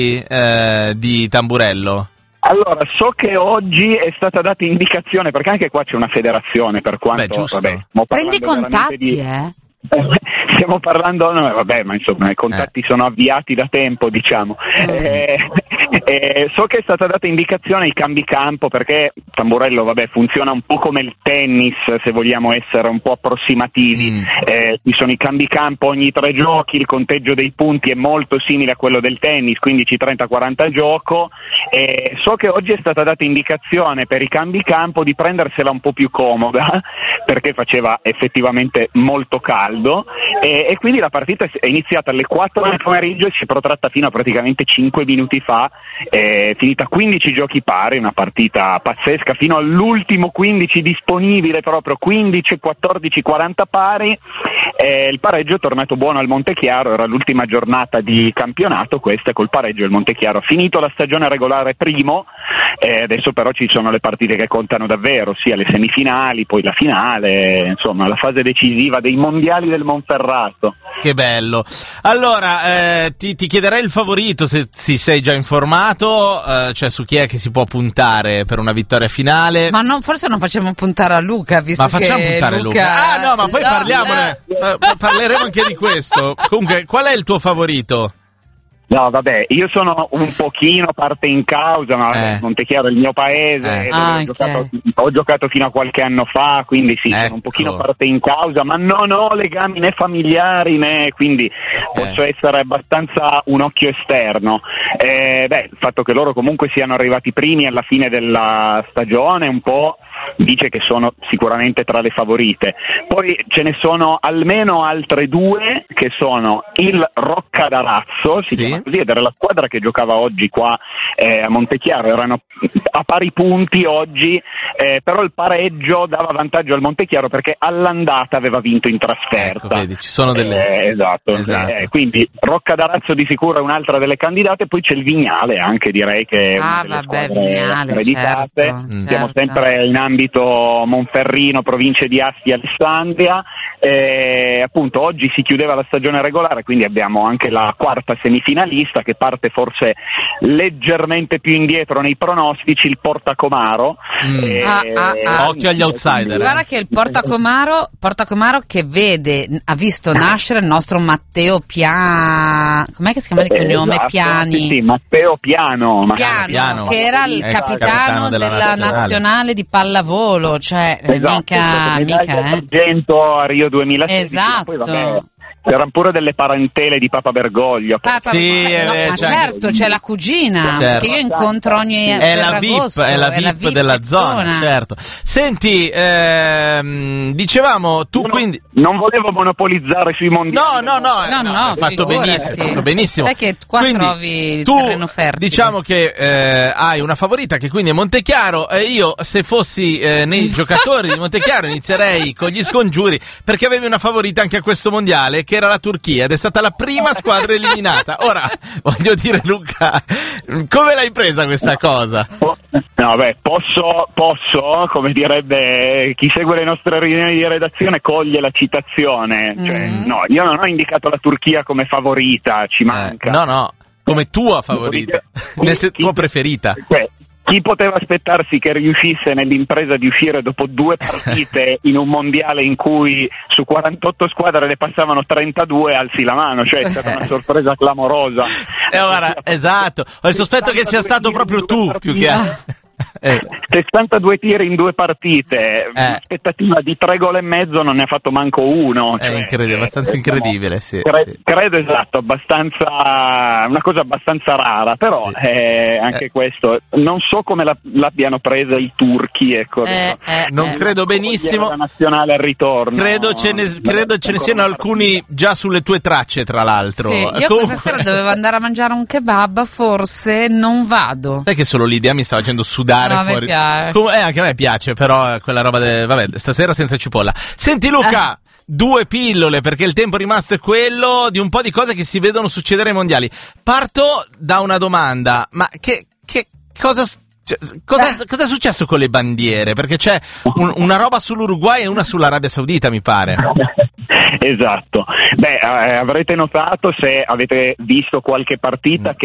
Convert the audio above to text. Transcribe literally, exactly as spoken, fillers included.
eh, di Tamburello? Allora, so che oggi è stata data indicazione, perché anche qua c'è una federazione, per quanto... Beh, giusto. Vabbè, Prendi contatti, di... eh? Stiamo parlando, no, vabbè, ma insomma i contatti eh. sono avviati da tempo, diciamo. Mm. Eh, eh, so che è stata data indicazione ai cambi campo, perché Tamburello, vabbè, funziona un po' come il tennis, se vogliamo essere un po' approssimativi. Mm. Eh, ci sono i cambi campo ogni tre giochi, il conteggio dei punti è molto simile a quello del tennis, quindici trenta quaranta gioco. Eh, so che oggi è stata data indicazione per i cambi campo di prendersela un po' più comoda, perché faceva effettivamente molto caldo, e, e quindi la partita è iniziata alle quattro del pomeriggio e si è protratta fino a praticamente cinque minuti fa, è finita quindici giochi pari, una partita pazzesca fino all'ultimo quindici disponibile, proprio quindici, quattordici, quaranta pari. Eh, il pareggio è tornato buono al Montechiaro, era l'ultima giornata di campionato questa, col pareggio il Montechiaro ha finito la stagione regolare primo, eh, adesso però ci sono le partite che contano davvero, sia le semifinali, poi la finale, insomma la fase decisiva dei mondiali del Monferrato. Che bello. Allora, eh, ti, ti chiederei il favorito, se ti sei già informato, eh, cioè su chi è che si può puntare per una vittoria finale. Ma non, forse non facciamo puntare a Luca, visto ma facciamo che puntare Luca. Luca. Ah no, ma poi no, parliamone, no. parleremo anche di questo. Comunque, qual è il tuo favorito? No, vabbè, io sono un pochino parte in causa, ma vabbè, eh. Montechiaro è il mio paese, eh. ah, ho, giocato, ho giocato fino a qualche anno fa, quindi sì, ecco. sono un pochino parte in causa, ma non ho legami né familiari né, quindi okay. posso essere abbastanza un occhio esterno. Eh, beh, il fatto che loro comunque siano arrivati primi alla fine della stagione un po' dice che sono sicuramente tra le favorite. Poi ce ne sono almeno altre due che sono il Roccadarazzo, si sì. chiama così, ed era la squadra che giocava oggi qua eh, a Montechiaro, erano a pari punti oggi, eh, però il pareggio dava vantaggio al Montechiaro perché all'andata aveva vinto in trasferta. Ecco, vedi, ci sono delle... Eh, esatto, esatto. Eh, quindi Roccadarazzo di sicuro è un'altra delle candidate, poi c'è il Vignale anche, direi che è una ah, delle vabbè, squadre Vignale, accreditate. Certo, Siamo certo. sempre in ambito monferrino, province di Asti e Alessandria. Eh, appunto oggi si chiudeva la stagione regolare, quindi abbiamo anche la quarta semifinalista che parte forse leggermente più indietro nei pronostici, il Portacomaro. Mm. Eh, ah, ah, ah. Occhio agli outsider. Guarda che il Portacomaro, Portacomaro che vede, ha visto nascere il nostro Matteo Piano, com'è che si chiama il cognome? Esatto, Piani. Sì, sì, Matteo Piano, Piano, Piano, che era il capitano, capitano della, della nazionale. nazionale di pallavolo, cioè esatto, mica, mica eh. argento a Rio duemilasedici. Esatto. Poi, vabbè, c'erano pure delle parentele di Papa Bergoglio. Papa, sì, cioè, no, eh, ma c'è certo, c'è la cugina, certo. che io incontro ogni è la V I P, agosto, è la V I P, è la V I P della persona. zona, certo. Senti, ehm, dicevamo, tu Io quindi... Non volevo monopolizzare sui mondiali. No, no, no, no, no, no hai fatto figurati. benissimo, hai fatto benissimo. Sai che qua quindi, trovi il tu, terreno fertile. diciamo che eh, hai una favorita che quindi è Montechiaro, e io se fossi eh, nei giocatori di Montechiaro inizierei con gli scongiuri, perché avevi una favorita anche a questo mondiale che era la Turchia ed è stata la prima squadra eliminata. Ora, voglio dire, Luca, come l'hai presa questa cosa? No, beh, posso, posso, come direbbe chi segue le nostre riunioni di redazione, coglie la citazione. Cioè, mm. no, io non ho indicato la Turchia come favorita, ci manca. Eh, no, no, come tua favorita, nel sen- tua preferita. Cioè, chi poteva aspettarsi che riuscisse nell'impresa di uscire dopo due partite in un mondiale in cui su quarantotto squadre ne passavano trentadue, alzi la mano, cioè è stata una sorpresa clamorosa. Eh, guarda, esatto, ho il sospetto che sia stato proprio tu più che altro. Eh. sessantadue tiri in due partite, eh. un'aspettativa di tre gol e mezzo, non ne ha fatto manco uno. È cioè, incredibile, abbastanza eh, incredibile, sì, cre- sì. Credo esatto, abbastanza una cosa abbastanza rara, però sì. eh, anche eh. questo, non so come la, l'abbiano presa i turchi, ecco. Eh, eh, non eh. credo benissimo. La nazionale al ritorno. Credo ce ne, credo ce ne siano alcuni già sulle tue tracce, tra l'altro. Sì, io Comunque... questa sera dovevo andare a mangiare un kebab, forse non vado. Sai che solo l'idea mi sta facendo sudare no, fuori. Mi piace. Com- eh, anche a me piace, però quella roba de... vabbè, stasera senza cipolla. Senti Luca, eh. due pillole, perché il tempo rimasto è quello di un po' di cose che si vedono succedere ai mondiali. Parto da una domanda, ma che, che cosa... Cioè, cosa, cosa è successo con le bandiere? Perché c'è un, una roba sull'Uruguay e una sull'Arabia Saudita, mi pare. Esatto. Beh, eh, avrete notato, se avete visto qualche partita, che